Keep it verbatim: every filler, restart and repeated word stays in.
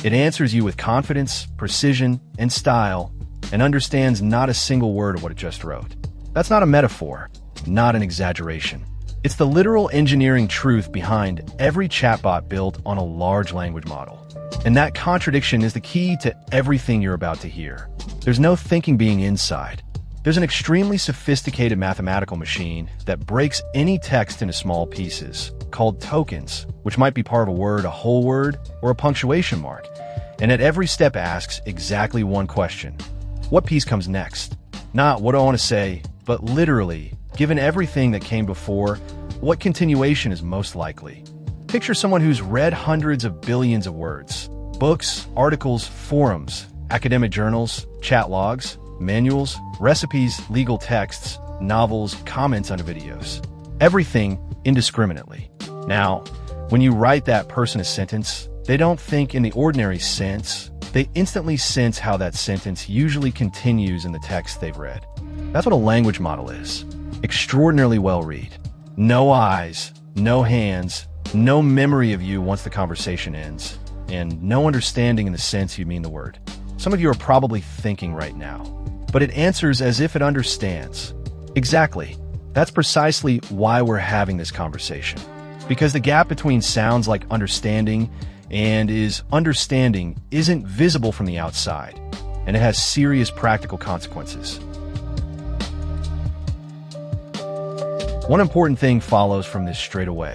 It answers you with confidence, precision, and style, and understands not a single word of what it just wrote. That's not a metaphor, not an exaggeration. It's the literal engineering truth behind every chatbot built on a large language model. And that contradiction is the key to everything you're about to hear. There's no thinking being inside. There's an extremely sophisticated mathematical machine that breaks any text into small pieces, called tokens, which might be part of a word, a whole word, or a punctuation mark, and at every step asks exactly one question. What piece comes next? Not what do I want to say, but literally, given everything that came before, what continuation is most likely? Picture someone who's read hundreds of billions of words. Books, articles, forums, academic journals, chat logs, manuals, recipes, legal texts, novels, comments under videos. Everything indiscriminately. Now, when you write that person a sentence, they don't think in the ordinary sense. They instantly sense how that sentence usually continues in the text they've read. That's what a language model is. Extraordinarily well-read. No eyes, no hands, no memory of you once the conversation ends, and no understanding in the sense you mean the word. Some of you are probably thinking right now, but it answers as if it understands. Exactly. That's precisely why we're having this conversation. Because the gap between sounds like understanding and is understanding isn't visible from the outside, and it has serious practical consequences. One important thing follows from this straight away.